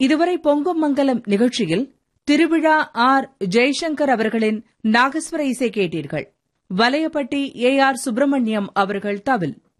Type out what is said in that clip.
இதுவரை பொங்கும் மங்கலம் நிகழ்ச்சியில் திருவிழா ஆர். ஜெய்சங்கர் அவர்களின் நாகஸ்வர இசை கேட்டீர்கள். வலையப்பட்டி ஏ. ஆர். சுப்பிரமணியம் அவர்கள் தவில்.